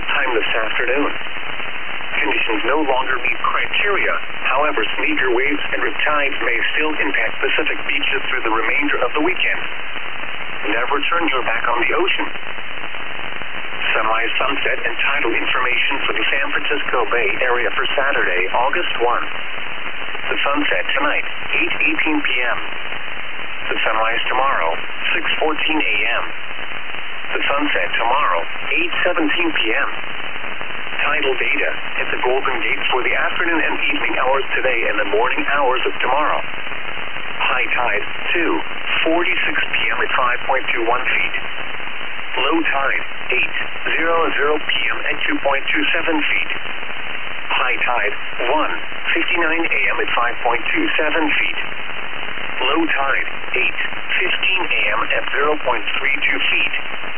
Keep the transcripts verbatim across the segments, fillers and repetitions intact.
nighttime this afternoon. Conditions no longer meet criteria. However, meager waves and riptides may still impact Pacific beaches through the remainder of the weekend. Never turn your back on the ocean. Sunrise, sunset, and tidal information for the San Francisco Bay Area for Saturday, August first. The sunset tonight, eight eighteen p m The sunrise tomorrow, six fourteen a m The sunset tomorrow, eight seventeen p m Tidal data at the Golden Gate for the afternoon and evening hours today and the morning hours of tomorrow. High tide, two forty-six p m at five point two one feet. Low tide, eight hundred p m at two point two seven feet. High tide, one fifty-nine a m at five point two seven feet. Low tide, eight fifteen a m at zero point three two feet.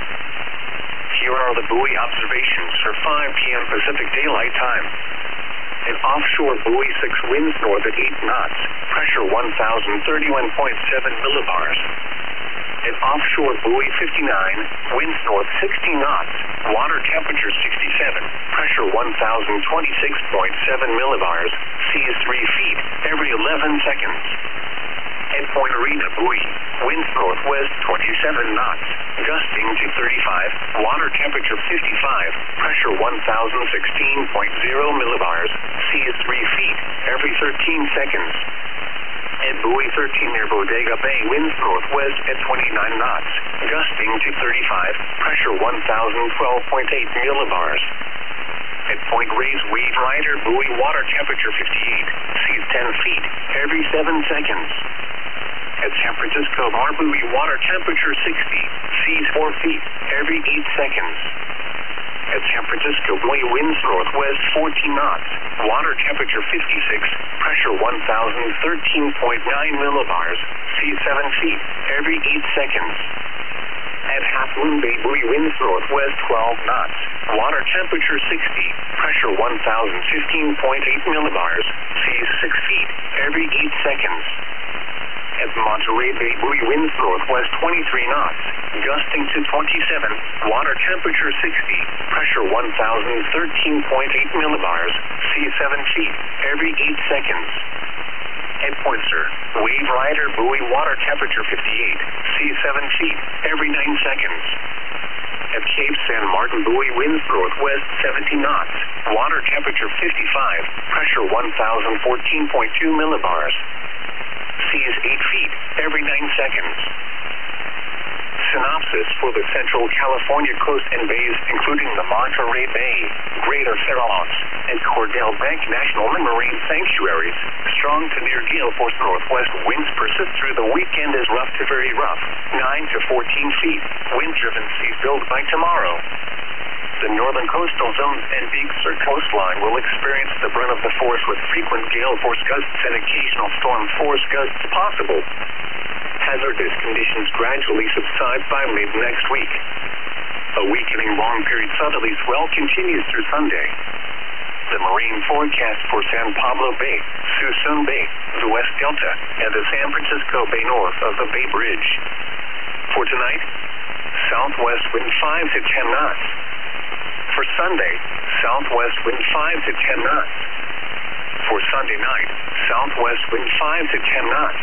Here are the buoy observations for five p m Pacific Daylight Time. An offshore buoy six winds north at eight knots, pressure one thousand thirty-one point seven millibars. An offshore buoy fifty-nine, winds north sixty knots, water temperature sixty-seven, pressure one thousand twenty-six point seven millibars, seas three feet every eleven seconds. At Point Arena buoy, winds northwest twenty-seven knots, gusting to thirty-five, water temperature fifty-five, pressure one thousand sixteen point zero millibars, seas three feet every thirteen seconds. At buoy thirteen near Bodega Bay, winds northwest at twenty-nine knots, gusting to thirty-five, pressure one thousand twelve point eight millibars. At Point Reyes Wave Rider buoy, water temperature fifty-eight, seas ten feet every seven seconds. At San Francisco Bar buoy, water temperature sixty, seas four feet every eight seconds. At San Francisco buoy, winds northwest fourteen knots, water temperature fifty-six, pressure one thousand thirteen point nine millibars, seas seven feet every eight seconds. At Half Moon Bay buoy, winds northwest twelve knots, water temperature sixty, pressure one thousand fifteen point eight millibars, seas six feet every eight seconds. At Monterey Bay buoy, winds northwest twenty-three knots, gusting to twenty-seven, water temperature sixty, pressure one thousand thirteen point eight millibars, seas seven feet every eight seconds. At Pointer, Wave Rider buoy, water temperature fifty-eight, seas seven feet every nine seconds. At Cape San Martin buoy, winds northwest seventy knots, water temperature fifty-five, pressure one thousand fourteen point two millibars. Seas eight feet every nine seconds. Synopsis for the Central California coast and bays, including the Monterey Bay, Greater Farallones, and Cordell Bank National Marine Sanctuaries. Strong to near gale force northwest winds persist through the weekend as rough to very rough, nine to fourteen feet. Wind-driven seas build by tomorrow. The northern coastal zones and Big Sur coastline will experience the brunt of the force with frequent gale force gusts and occasional storm force gusts possible. Hazardous conditions gradually subside by mid-next week. A weakening long-period southerly swell continues through Sunday. The marine forecast for San Pablo Bay, Suisun Bay, the West Delta, and the San Francisco Bay north of the Bay Bridge. For tonight, southwest wind five to ten knots. For Sunday, southwest wind five to ten knots. For Sunday night, southwest wind five to ten knots.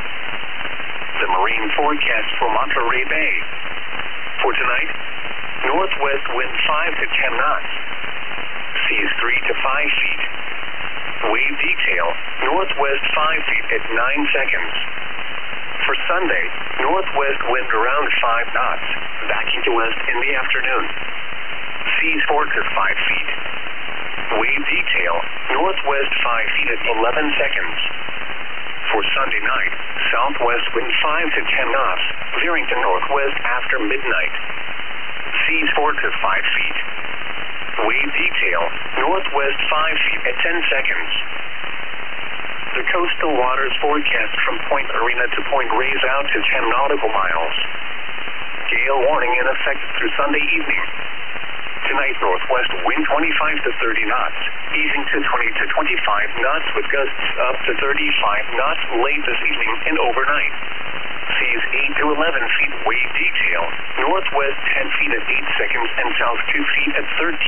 The marine forecast for Monterey Bay. For tonight, northwest wind five to ten knots. Seas three to five feet. Wave detail, northwest five feet at nine seconds. For Sunday, northwest wind around five knots, backing to west in the afternoon. Seas four to five feet. Wave detail, northwest five feet at eleven seconds. For Sunday night, southwest wind five to ten knots, veering to northwest after midnight. Seas four to five feet. Wave detail, northwest five feet at ten seconds. The coastal waters forecast from Point Arena to Point Reyes out to ten nautical miles. Gale warning in effect through Sunday evening. Tonight, northwest wind twenty-five to thirty knots, easing to twenty to twenty-five knots with gusts up to thirty-five knots late this evening and overnight. Seas eight to eleven feet wave detail, northwest ten feet at eight seconds and south two feet at thirteen.